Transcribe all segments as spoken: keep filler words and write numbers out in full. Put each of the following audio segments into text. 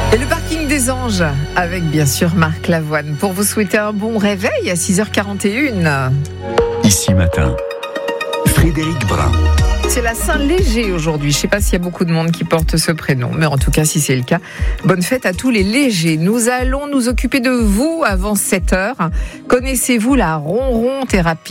Et le parking des anges, avec bien sûr Marc Lavoine, pour vous souhaiter un bon réveil à six heures quarante et une. Ici Matin, Frédéric Brun. C'est la Saint-Léger aujourd'hui. Je ne sais pas s'il y a beaucoup de monde qui porte ce prénom, mais en tout cas, si c'est le cas, bonne fête à tous les légers. Nous allons nous occuper de vous avant sept heures. Connaissez-vous la ronron thérapie ?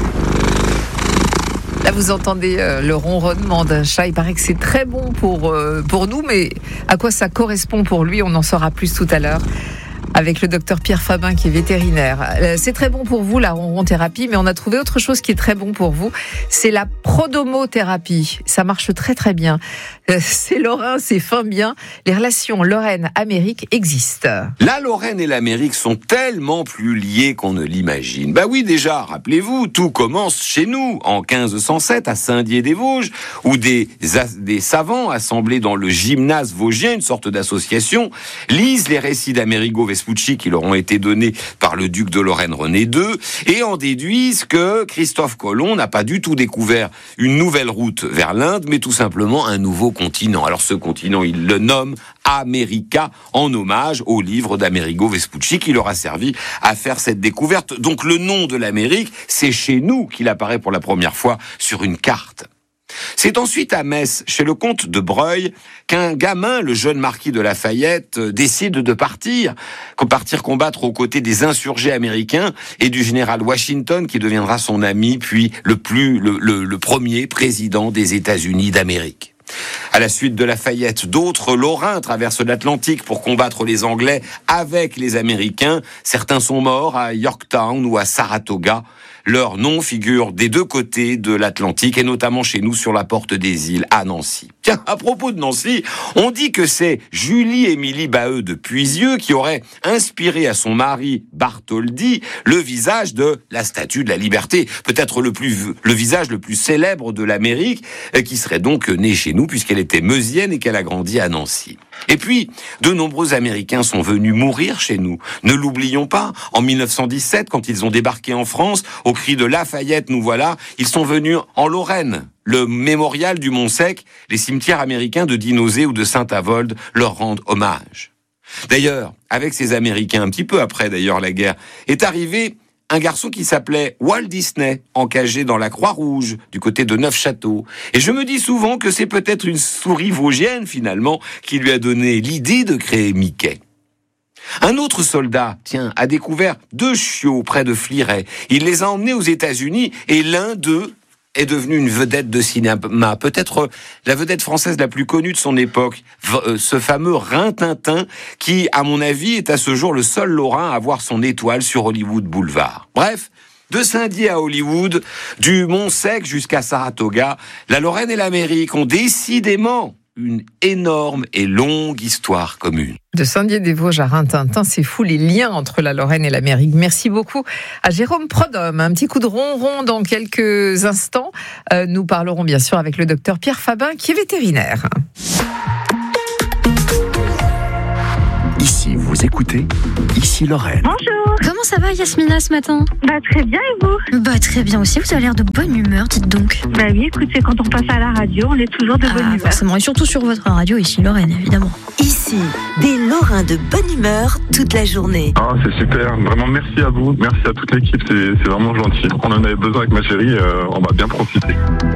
Là, vous entendez euh, le ronronnement d'un chat. Il paraît que c'est très bon pour, euh, pour nous, mais à quoi ça correspond pour lui, on en saura plus tout à l'heure avec le docteur Pierre Fabin qui est vétérinaire. Euh, c'est très bon pour vous, la ronron thérapie, mais on a trouvé autre chose qui est très bon pour vous. C'est la prodomothérapie. Ça marche très très bien. Euh, c'est lorrain, c'est fin bien. Les relations Lorraine-Amérique existent. La Lorraine et l'Amérique sont tellement plus liées qu'on ne l'imagine. Bah oui, déjà, rappelez-vous, tout commence chez nous, en quinze cent sept, à Saint-Dié-des-Vosges, où des, des savants assemblés dans le gymnase vosgien, une sorte d'association, lisent les récits d'Amerigo Vespucci qui leur ont été donnés par le duc de Lorraine René deux, et en déduisent que Christophe Colomb n'a pas du tout découvert une nouvelle route vers l'Inde, mais tout simplement un nouveau continent. Alors ce continent, il le nomme America, en hommage au livre d'Amerigo Vespucci qui leur a servi à faire cette découverte. Donc le nom de l'Amérique, c'est chez nous qu'il apparaît pour la première fois sur une carte. C'est ensuite à Metz, chez le comte de Breuil, qu'un gamin, le jeune marquis de Lafayette, décide de partir, partir combattre aux côtés des insurgés américains et du général Washington, qui deviendra son ami, puis le plus, le, le, le premier président des États-Unis d'Amérique. À la suite de Lafayette, d'autres Lorrains traversent l'Atlantique pour combattre les Anglais avec les Américains. Certains sont morts à Yorktown ou à Saratoga. Leurs noms figurent des deux côtés de l'Atlantique et notamment chez nous sur la porte des îles à Nancy. Tiens, à propos de Nancy, on dit que c'est Julie-Émilie Baheux de Puisieux qui aurait inspiré à son mari Bartholdi le visage de la Statue de la Liberté, peut-être le plus le visage le plus célèbre de l'Amérique, qui serait donc né chez nous puisqu'elle était meusienne et qu'elle a grandi à Nancy. Et puis, de nombreux Américains sont venus mourir chez nous. Ne l'oublions pas, en mille neuf cent dix-sept, quand ils ont débarqué en France, au cri de Lafayette, nous voilà, ils sont venus en Lorraine. Le mémorial du Mont-Sec, les cimetières américains de Dinosé ou de Saint-Avold leur rendent hommage. D'ailleurs, avec ces Américains, un petit peu après d'ailleurs la guerre, est arrivé un garçon qui s'appelait Walt Disney, encagé dans la Croix-Rouge, du côté de Neufchâteau. Et je me dis souvent que c'est peut-être une souris vosgienne, finalement, qui lui a donné l'idée de créer Mickey. Un autre soldat, tiens, a découvert deux chiots près de Fliray. Il les a emmenés aux États-Unis et l'un d'eux est devenu une vedette de cinéma, peut-être la vedette française la plus connue de son époque, ce fameux Rintintin qui, à mon avis, est à ce jour le seul Lorrain à avoir son étoile sur Hollywood Boulevard. Bref, de Saint-Dié à Hollywood, du Mont-Sec jusqu'à Saratoga, la Lorraine et l'Amérique ont décidément une énorme et longue histoire commune. De Saint-Dié-des-Vosges à Rintintin, c'est fou les liens entre la Lorraine et l'Amérique. Merci beaucoup à Jérôme Prodhomme. Un petit coup de ronron dans quelques instants. Euh, nous parlerons bien sûr avec le docteur Pierre Fabin qui est vétérinaire. Ici, vous écoutez, ici Lorraine. Bonjour. Comment ça va Yasmina ce matin ? Bah très bien et vous ? Bah très bien aussi, vous avez l'air de bonne humeur, dites donc. Bah oui, écoute, c'est quand on passe à la radio, on est toujours de bonne ah, humeur. Forcément, et surtout sur votre radio ici Lorraine, évidemment. Ici, des Lorrains de bonne humeur toute la journée. Ah, c'est super, vraiment merci à vous, merci à toute l'équipe, c'est, c'est vraiment gentil. On en avait besoin avec ma chérie, euh, on va bien profiter.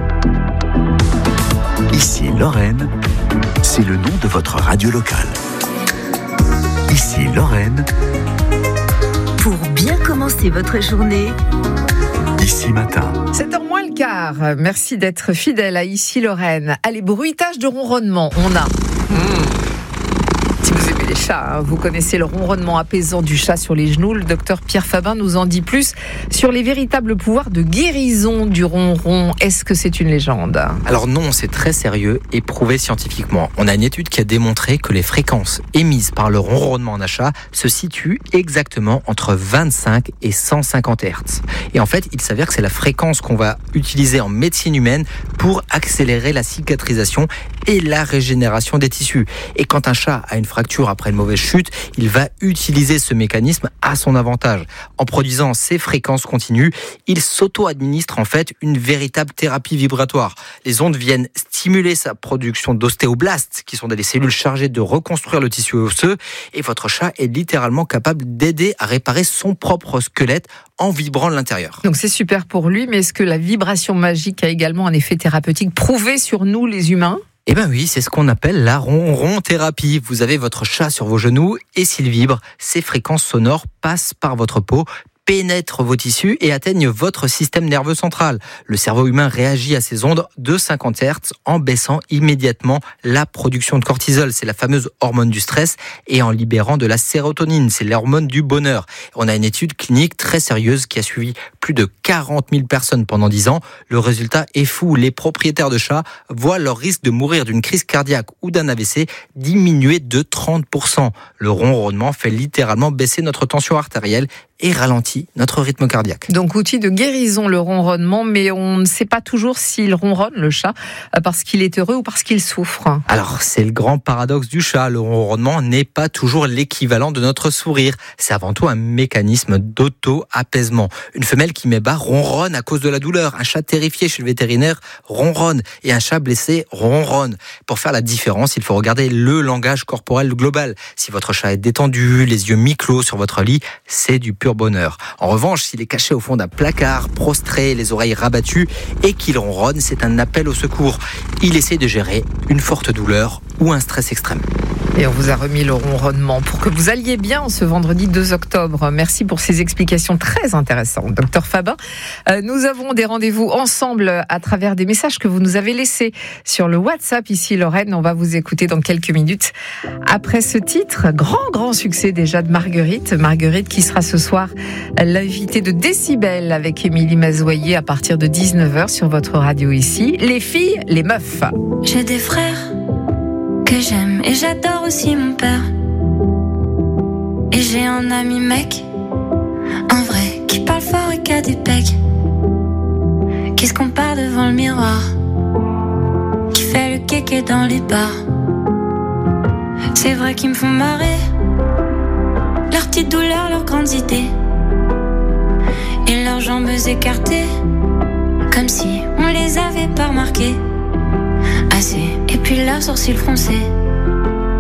Ici Lorraine, c'est le nom de votre radio locale. Ici Lorraine. Pour bien commencer votre journée, Ici Matin. sept heures moins le quart. Merci d'être fidèle à Ici Lorraine. Allez, bruitage de ronronnement, on a... Mmh. Si vous aimez les chats, hein, vous connaissez le ronronnement apaisant du chat sur les genoux. Le docteur Pierre Fabin nous en dit plus sur les véritables pouvoirs de guérison du ronron. Est-ce que c'est une légende ? Alors non, c'est très sérieux et prouvé scientifiquement. On a une étude qui a démontré que les fréquences émises par le ronronnement d'un chat se situent exactement entre vingt-cinq et cent cinquante hertz. Et en fait, il s'avère que c'est la fréquence qu'on va utiliser en médecine humaine pour accélérer la cicatrisation et la régénération des tissus. Et quand un chat a une fracture après après une mauvaise chute, il va utiliser ce mécanisme à son avantage. En produisant ces fréquences continues, il s'auto-administre en fait une véritable thérapie vibratoire. Les ondes viennent stimuler sa production d'ostéoblastes, qui sont des cellules chargées de reconstruire le tissu osseux, et votre chat est littéralement capable d'aider à réparer son propre squelette en vibrant de l'intérieur. Donc c'est super pour lui, mais est-ce que la vibration magique a également un effet thérapeutique prouvé sur nous les humains ? Eh ben oui, c'est ce qu'on appelle la ronron-thérapie. Vous avez votre chat sur vos genoux et s'il vibre, ces fréquences sonores passent par votre peau, pénètrent vos tissus et atteignent votre système nerveux central. Le cerveau humain réagit à ces ondes de cinquante hertz en baissant immédiatement la production de cortisol, c'est la fameuse hormone du stress, et en libérant de la sérotonine, c'est l'hormone du bonheur. On a une étude clinique très sérieuse qui a suivi plus de quarante mille personnes pendant dix ans. Le résultat est fou. Les propriétaires de chats voient leur risque de mourir d'une crise cardiaque ou d'un A V C diminuer de trente pour cent. Le ronronnement fait littéralement baisser notre tension artérielle et ralentit notre rythme cardiaque. Donc outil de guérison, le ronronnement, mais on ne sait pas toujours s'il ronronne, le chat, parce qu'il est heureux ou parce qu'il souffre. Alors, c'est le grand paradoxe du chat. Le ronronnement n'est pas toujours l'équivalent de notre sourire. C'est avant tout un mécanisme d'auto-apaisement. Une femelle qui met bas ronronne à cause de la douleur. Un chat terrifié chez le vétérinaire ronronne. Et un chat blessé ronronne. Pour faire la différence, il faut regarder le langage corporel global. Si votre chat est détendu, les yeux mi-clos sur votre lit, c'est du pur bonheur. En revanche, s'il est caché au fond d'un placard, prostré, les oreilles rabattues et qu'il ronronne, c'est un appel au secours. Il essaie de gérer une forte douleur ou un stress extrême. Et on vous a remis le ronronnement pour que vous alliez bien ce vendredi deux octobre. Merci pour ces explications très intéressantes, docteur Fabin. Euh, nous avons des rendez-vous ensemble à travers des messages que vous nous avez laissés sur le WhatsApp ici Lorraine. On va vous écouter dans quelques minutes. Après ce titre, grand grand succès déjà de Marguerite. Marguerite qui sera ce soir l'invitée de Décibel avec Émilie Mazoyer à partir de dix-neuf heures sur votre radio ici. Les filles, les meufs. J'ai des frères que j'aime et j'adore aussi mon père. Et j'ai un ami mec, un vrai, qui parle fort et qui a des pecs, qui se compare devant le miroir, qui fait le kéké dans les bars. C'est vrai qu'ils me font marrer, leurs petites douleurs, leurs grandes idées, et leurs jambes écartées, comme si on les avait pas remarquées assez. Et puis leurs sourcils froncés,